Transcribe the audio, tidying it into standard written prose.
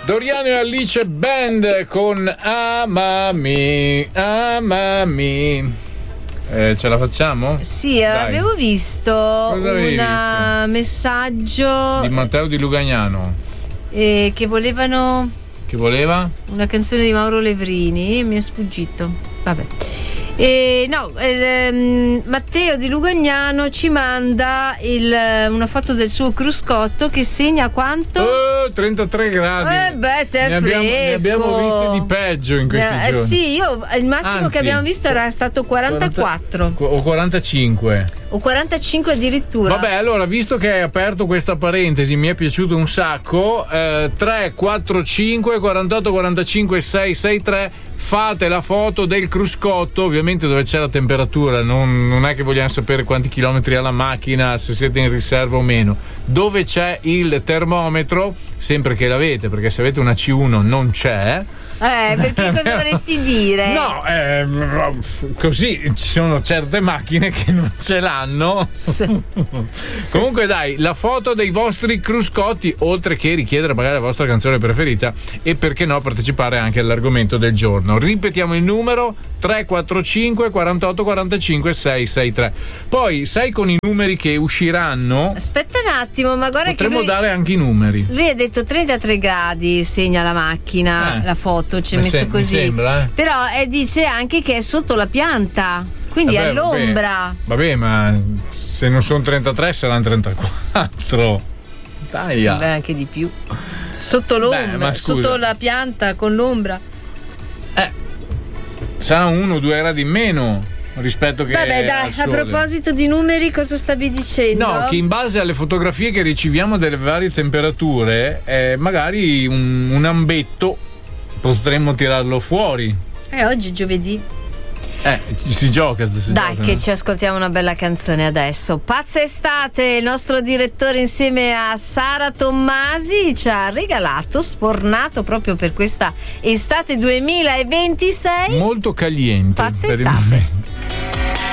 Doriano e Alice Band con Amami. Ce la facciamo? Sì, Dai. avevo visto un messaggio di Matteo di Lugagnano che volevano. Che voleva? Una canzone di Mauro Levrini, mi è sfuggito. Vabbè. Matteo di Lugagnano ci manda una foto del suo cruscotto che segna quanto? 33 gradi. Sei ne fresco. abbiamo visti di peggio in questi giorni. Sì, il massimo che abbiamo visto era stato 44 o 45 o 45 addirittura. Vabbè, allora, visto che hai aperto questa parentesi, mi è piaciuto un sacco. 3, 4, 5, 48, 45, 6, 6, 3. Fate la foto del cruscotto, ovviamente dove c'è la temperatura, non è che vogliamo sapere quanti chilometri ha la macchina, se siete in riserva o meno. Dove c'è il termometro, sempre che l'avete, perché se avete una C1 non c'è. Perché cosa vorresti dire? No, così ci sono certe macchine che non ce l'hanno. Sì. Comunque dai, la foto dei vostri cruscotti, oltre che richiedere magari la vostra canzone preferita e perché no partecipare anche all'argomento del giorno. Ripetiamo il numero: 345 48 45 663. Poi sai, con i numeri che usciranno, aspetta un attimo, ma guarda, potremmo che dare anche i numeri. Lui ha detto 33 gradi segna la macchina, la foto c'è messo così, mi sembra, però dice anche che è sotto la pianta, quindi all'ombra. Vabbè, ma se non sono 33 saranno 34. Dai, anche di più. Sotto l'ombra, sotto la pianta con l'ombra. Sarà 1 o 2 gradi in meno rispetto che vabbè, dai, a proposito di numeri, cosa stavi dicendo? No, che in base alle fotografie che riceviamo delle varie temperature, magari un ambetto potremmo tirarlo fuori. Oggi è giovedì. Si gioca. Dai, che ci ascoltiamo una bella canzone adesso. Pazza estate, il nostro direttore insieme a Sara Tommasi ci ha regalato, sfornato proprio per questa estate 2026. Molto caliente. Pazza estate.